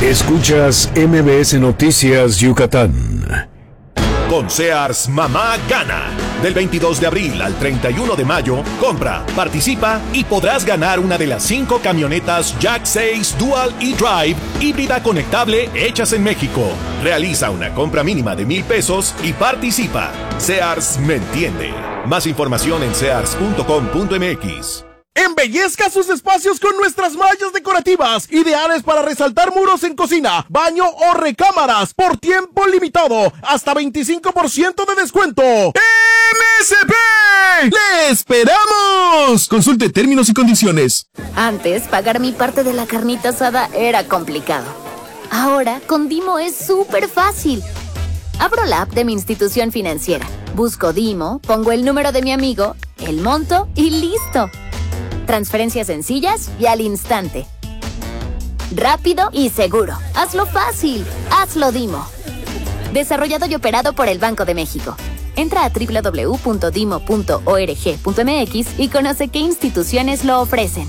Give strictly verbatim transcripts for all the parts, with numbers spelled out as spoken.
Escuchas M B S Noticias Yucatán. Con Sears Mamá Gana. Del veintidós de abril al treinta y uno de mayo, compra, participa y podrás ganar una de las cinco camionetas Jack seis Dual E-Drive híbrida conectable hechas en México. Realiza una compra mínima de mil pesos y participa. Sears me entiende. Más información en sears punto com punto m x. Embellezca sus espacios con nuestras mallas decorativas, ideales para resaltar muros en cocina, baño o recámaras, por tiempo limitado, hasta veinticinco por ciento de descuento. ¡M S P! ¡Le esperamos! Consulte términos y condiciones. Antes, pagar mi parte de la carnita asada era complicado. Ahora, con Dimo es súper fácil. Abro la app de mi institución financiera, busco Dimo, pongo el número de mi amigo, el monto y listo. Transferencias sencillas y al instante. Rápido y seguro. Hazlo fácil. Hazlo Dimo. Desarrollado y operado por el Banco de México. Entra a doble u doble u doble u punto dimo punto org punto m x y conoce qué instituciones lo ofrecen.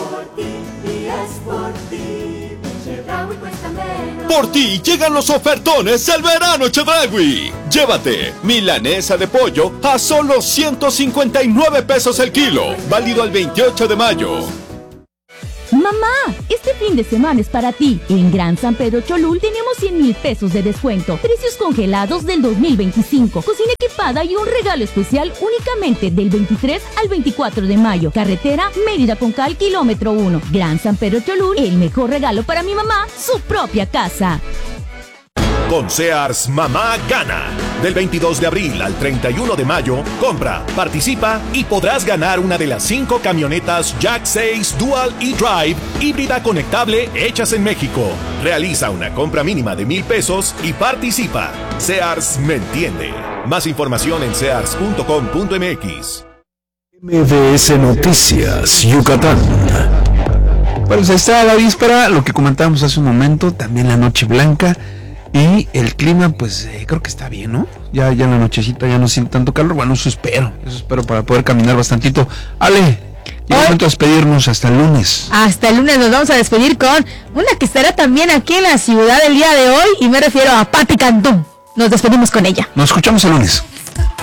Por ti llegan los ofertones del verano Chedraui. Llévate milanesa de pollo a solo ciento cincuenta y nueve pesos el kilo, válido el veintiocho de mayo. Mamá, este fin de semana es para ti. En Gran San Pedro Cholul tenemos cien mil pesos de descuento. Precios congelados del dos mil veinticinco. Cocina equipada y un regalo especial únicamente del veintitrés al veinticuatro de mayo. Carretera Mérida-Concal, kilómetro uno. Gran San Pedro Cholul, el mejor regalo para mi mamá, su propia casa. Con Sears Mamá Gana. Del veintidós de abril al treinta y uno de mayo, compra, participa y podrás ganar una de las cinco camionetas Jack seis Dual E-Drive híbrida conectable hechas en México. Realiza una compra mínima de mil pesos y participa. Sears me entiende. Más información en sears punto com punto m x. M B S Noticias Yucatán. Bueno, pues ahí está la víspera, lo que comentábamos hace un momento, también la noche blanca. Y el clima, pues eh, creo que está bien, ¿no? Ya, ya en la nochecita ya no siente tanto calor. Bueno, eso espero, eso espero para poder caminar bastantito. Ale, llega el momento de despedirnos hasta el lunes. Hasta el lunes nos vamos a despedir con una que estará también aquí en la ciudad el día de hoy. Y me refiero a Patti Cantú. Nos despedimos con ella. Nos escuchamos el lunes.